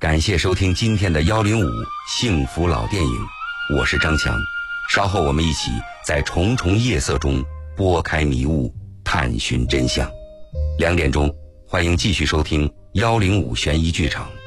感谢收听今天的105幸福老电影，我是张强。稍后我们一起在重重夜色中拨开迷雾，探寻真相。2点钟，欢迎继续收听105悬疑剧场。